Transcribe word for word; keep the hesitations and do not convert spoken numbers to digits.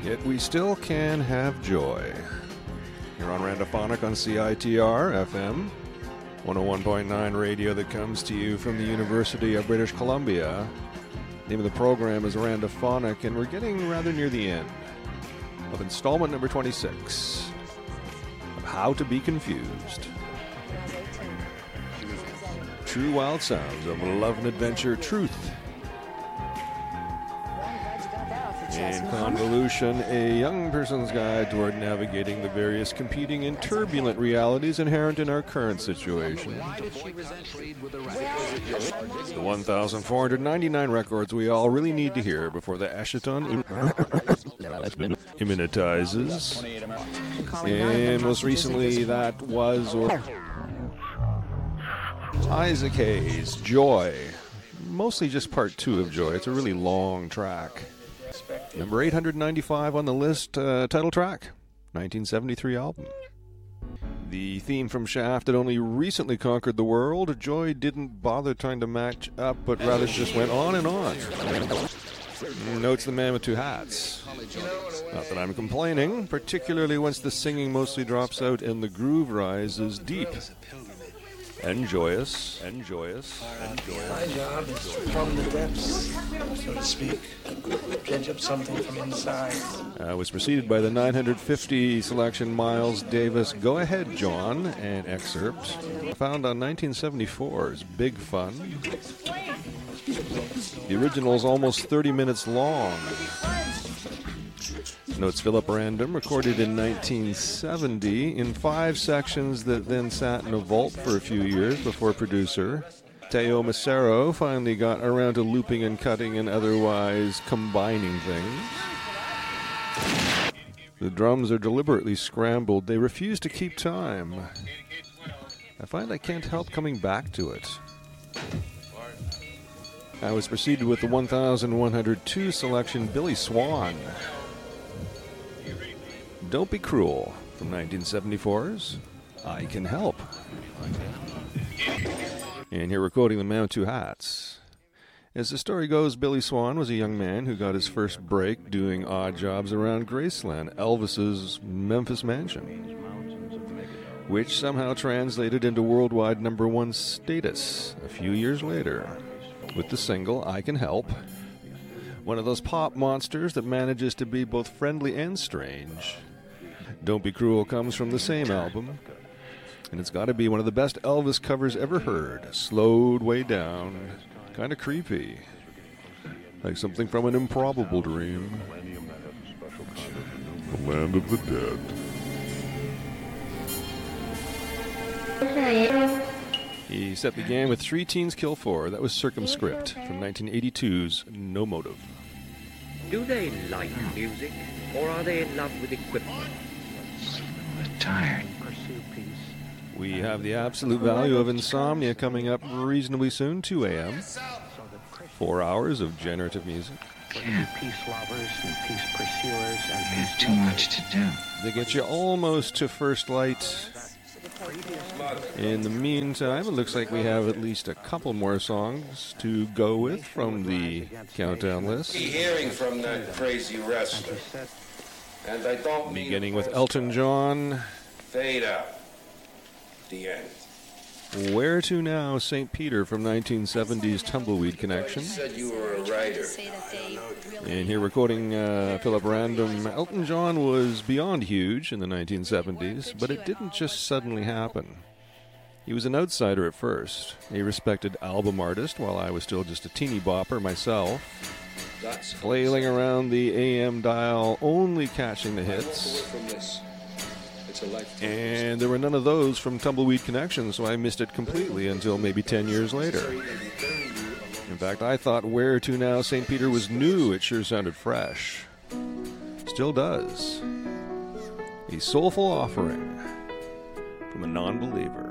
Yet we still can have joy. Here on Randophonic on C I T R F M, one oh one point nine radio that comes to you from the University of British Columbia. The name of the program is Randophonic, and we're getting rather near the end of installment number twenty-six of How to Be Confused. True wild sounds of love and adventure, truth and convolution, a young person's guide toward navigating the various competing and turbulent realities inherent in our current situation. The one thousand four hundred ninety-nine records we all really need to hear before the Asheton immunitizes. And most recently, that was or Isaac Hayes, Joy. Mostly just part two of Joy. It's a really long track. Number eight hundred ninety-five on the list, uh, title track, nineteen seventy-three album. The theme from Shaft had only recently conquered the world. Joy didn't bother trying to match up, but rather just went on and on. Notes the man with two hats. Not that I'm complaining, particularly once the singing mostly drops out and the groove rises deep. And joyous, and joyous, and joyous. My job is to plumb the depths, so to speak. Dredge up something from inside. Uh, was preceded by the nine hundred fifty selection Miles Davis Go Ahead John, an excerpt found on nineteen seventy-four's Big Fun. The original is almost thirty minutes long. Notes Philip Random, recorded in nineteen seventy in five sections that then sat in a vault for a few years before producer Teo Macero finally got around to looping and cutting and otherwise combining things. The drums are deliberately scrambled. They refuse to keep time. I find I can't help coming back to it. I was preceded with the one thousand one hundred two selection Billy Swan. Don't Be Cruel, from nineteen seventy-four's I Can Help. And here we're quoting the man with two hats. As the story goes, Billy Swan was a young man who got his first break doing odd jobs around Graceland, Elvis's Memphis mansion, which somehow translated into worldwide number one status a few years later with the single I Can Help. One of those pop monsters that manages to be both friendly and strange. Don't Be Cruel comes from the same album, and it's got to be one of the best Elvis covers ever heard. Slowed way down, kind of creepy, like something from an improbable dream. The Land of the Dead. He set the game with Three Teens Kill Four. That was Circumscript from nineteen eighty-two's No Motive. Do they like music, or are they in love with equipment? I'm tired. Pursue peace. We have the absolute value of insomnia coming up reasonably soon, two a.m. Four hours of generative music. Yeah. Peace lovers and peace pursuers and There's too much to do. They get you almost to first light. In the meantime, it looks like we have at least a couple more songs to go with from the countdown list. Hearing from that crazy wrestler. And I don't mean beginning with Elton John. Fade out. The end. Where to Now, Saint Peter from nineteen seventies Tumbleweed Connection. You said you were a writer. And here we're quoting uh, Philip Random. Elton John was beyond huge in the nineteen seventies, but it didn't just suddenly happen. He was an outsider at first, a respected album artist, while I was still just a teeny bopper myself, flailing around the A M dial, only catching the hits. And there were none of those from Tumbleweed Connection, so I missed it completely until maybe ten years later. In fact, I thought Where to Now, Saint Peter was new. It sure sounded fresh. Still does. A soulful offering from a non-believer.